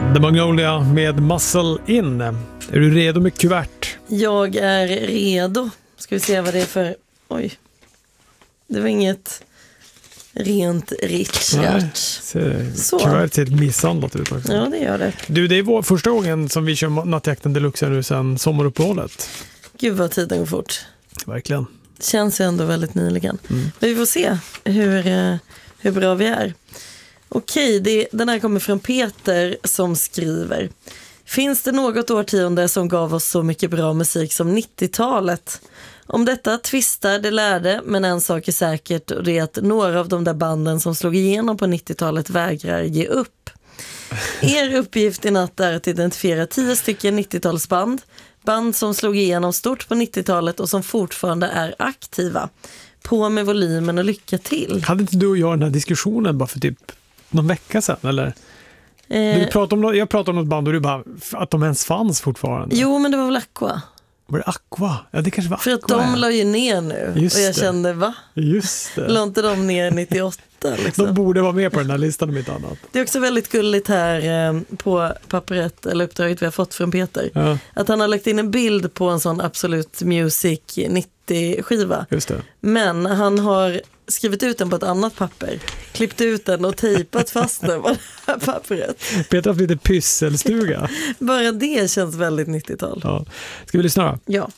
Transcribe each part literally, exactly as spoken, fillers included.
The Magnolia med Muscle In. Är du redo med kuvert? Jag är redo. Ska vi se vad det är för... Oj. Det var inget rent Richard. Så. Kuvert ser ett misshandlat ut också. Ja, det gör det. Du, det är vår första gången som vi kör Nattjakten Deluxe nu sedan sommaruppehållet. Gud vad tiden går fort. Verkligen. Känns ju ändå väldigt nyligen. Mm. Men vi får se hur, hur bra vi är. Okej, det, den här kommer från Peter som skriver: finns det något årtionde som gav oss så mycket bra musik som nittiotalet? Om detta tvistar det lärde, men en sak är säkert, och det är att några av de där banden som slog igenom på nittiotalet vägrar ge upp. Er uppgift i natt är att identifiera tio stycken nittiotalsband, band som slog igenom stort på nittiotalet och som fortfarande är aktiva. På med volymen och lycka till. Hade inte du och jag den här diskussionen bara för typ någon vecka sedan, eller? Eh, du pratade om, jag pratade om något band och du bara, att de ens fanns fortfarande. Jo, men det var väl Aqua. Var det Aqua? Ja, det kanske var Aqua. För att de ja. la ju ner nu. Just och jag det. kände, va? Just det. La inte de ner nittioåtta? Liksom. De borde vara med på den här listan om inte annat. Det är också väldigt gulligt här eh, på pappret, eller uppdraget vi har fått från Peter. Ja. Att han har lagt in en bild på en sån Absolut Music nittio-skiva. Just det. Men han har skrivit ut den på ett annat papper, klippt ut den och tejpat fast den på det här pappret. Peter har haft lite pysselstuga. Bara det känns väldigt nittiotal. Ja. Ska vi lyssna då? Ja.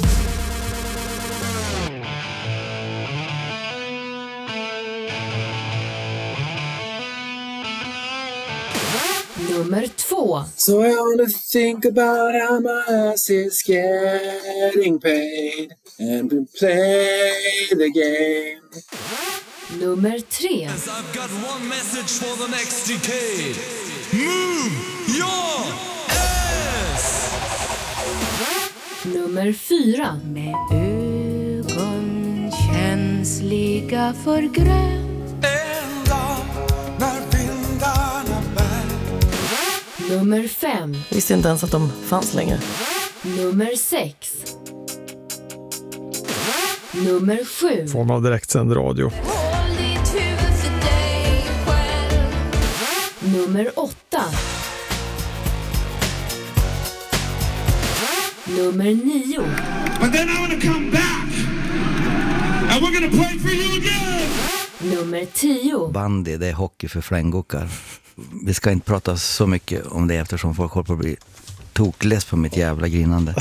Nummer två. So I wanna think about how my ass is getting paid and we play the game. Nummer tre. I've got one message for the next decade. Move your ass! Nummer fyra. Med ögon känsliga för grönt. En dag när vindarna bär. Nummer fem. Visste inte ens att de fanns längre. Nummer sex. Nummer sju. Form av direktsänd radio. Nummer åtta. Nummer nio. And then I'm gonna come back. And we're gonna play for you again. Nummer tio. Bandy, det är hockey för flänggockar. Vi ska inte prata så mycket om det eftersom folk håller på att bli tokless på mitt jävla grinande.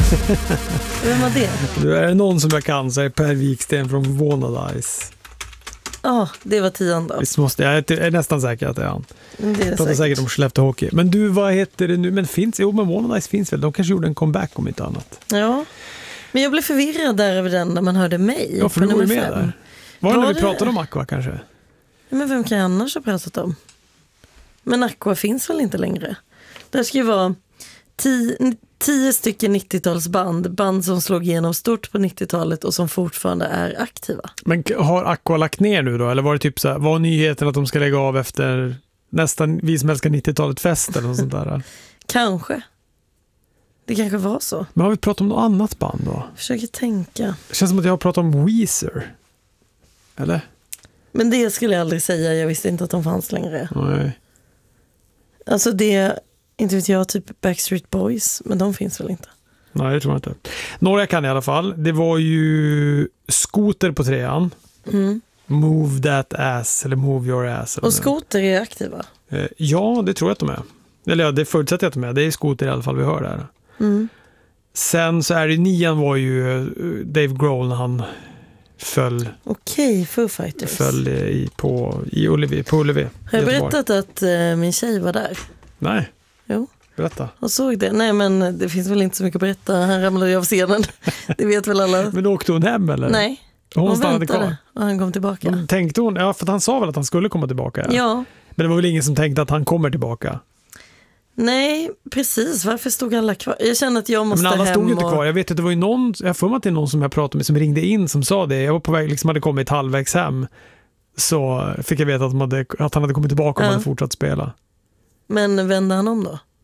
Vem var det? Du, är det någon som jag kan så är Per Wiksten från Womanize. Ja, oh, det var tionde. Visst måste, jag är nästan säker att det är han. Det är jag pratar säkert. säkert om Skellefteå Hockey. Men du, vad heter det nu? Men finns, jo, men Womanize finns väl. De kanske gjorde en comeback om inte annat. Ja, men jag blev förvirrad där över den när man hörde mig. Ja, för du var ju med fem. Där. Var det när vi det? pratade om Aqua kanske? Ja, men vem kan jag annars ha pratat om? Men Aqua finns väl inte längre? Det ska ju vara tio, tio stycken nittiotalsband, band som slog igenom stort på nittiotalet och som fortfarande är aktiva. Men har Aqua lagt ner nu då? Eller var det typ så här, var nyheten att de ska lägga av efter nästan Vi som älskar nittiotalet-fest eller något sånt där? Kanske. Det kanske var så. Men har vi pratat om något annat band då? Jag försöker tänka. Det känns som att jag har pratat om Weezer. Eller? Men det skulle jag aldrig säga. Jag visste inte att de fanns längre. Nej. Alltså det, inte vet jag, typ Backstreet Boys, men de finns väl inte? Nej, det tror jag inte. Några kan i alla fall. Det var ju Scooter på trean. Mm. Move that ass, eller Move your ass. Och Scooter är aktiva? Eh, ja, det tror jag att de är. Eller ja, det förutsätter jag att de är. Det är Scooter i alla fall vi hör där. Mm. Sen så är det, nian var ju Dave Grohl när han föll. Okej, Foo Fighters. Föll i, på, i Ullevi, på Ullevi. Har jag berättat att uh, min tjej var där? Nej. Jo. Berätta. Och såg det. Nej, men det finns väl inte så mycket att berätta. Han ramlade ju av scenen. Det vet väl alla. Men åkte hon hem eller? Nej. Hon, hon stannade kvar. Och han kom tillbaka. Men tänkte hon, ja, för han sa väl att han skulle komma tillbaka. Ja. ja. Men det var väl ingen som tänkte att han kommer tillbaka. Nej, precis. Varför stod alla kvar? Jag känner att jag måste hem. Men alla stod ju inte och... kvar. Jag vet att det var ju någon, jag får mig att det är någon som jag pratade med som ringde in som sa det. Jag var på väg, liksom hade kommit halvvägs hem. Så fick jag veta att, de hade, att han hade kommit tillbaka och ja. hade fortsatt spela. Men vände han om då?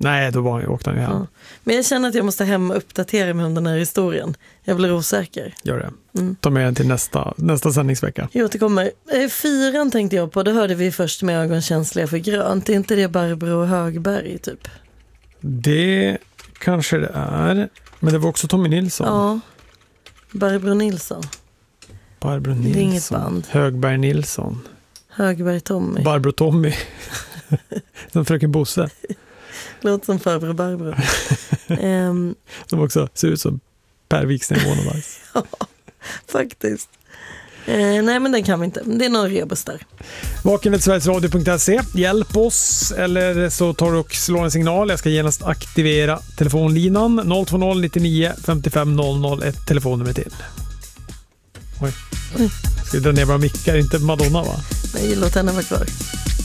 Nej, då var han, åkte han ju hem. Ja. Men jag känner att jag måste hem och uppdatera mig om den här historien. Jag blir osäker. Gör det. Mm. Ta med den till nästa, nästa sändningsvecka. Jag återkommer. Eh, fyran tänkte jag på, det hörde vi först med ögonkänsliga för grönt. Är inte det Barbro Högberg typ? Det kanske det är. Men det var också Tommy Nilsson. Ja, Barbro Nilsson. Barbro Nilsson. Det är inget band. Högberg Nilsson. Högberg Tommy. Barbro Tommy. Som fröken Bosse. Låter som farbror Barbro. um, Som också ser ut som Per Wiksten i Månadajs. Ja, faktiskt. Eh, nej, men den kan vi inte. Det är någon rebus där. vaken snabel-a sverigesradio punkt se. Hjälp oss, eller så tar du och slår en signal. Jag ska genast aktivera telefonlinan. noll två noll nittionio femtiofem noll noll, ett telefonnummer till. Oj. Ska vi dra ner våra mickar? Inte Madonna, va? Nej, låt henne vara kvar.